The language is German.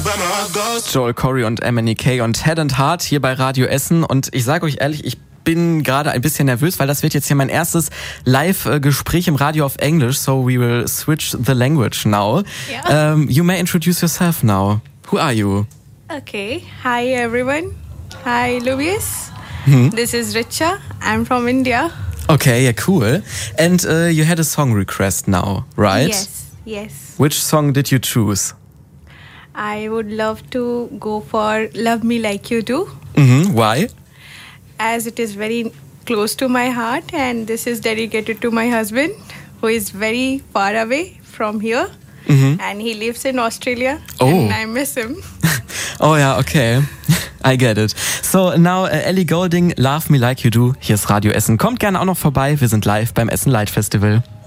Joel Corry und MNEK und Head and Heart hier bei Radio Essen. Und ich sage euch ehrlich, ich bin gerade ein bisschen nervös, weil das wird jetzt hier mein erstes Live-Gespräch im Radio auf Englisch. So we will switch the language now. Yeah. You may introduce yourself now. Who are you? Okay. Hi, everyone. Hi, Luis. This is Richa. I'm from India. Okay, yeah, cool. And you had a song request now, right? Yes. Which song did you choose? I would love to go for Love Me Like You Do, Why? as it is very close to my heart, and this is dedicated to my husband, who is very far away from here, and he lives in Australia, and I miss him. Oh ja, okay. I get it. So, now Ellie Goulding, Love Me Like You Do. Hier ist Radio Essen. Kommt gerne auch noch vorbei. Wir sind live beim Essen Light Festival.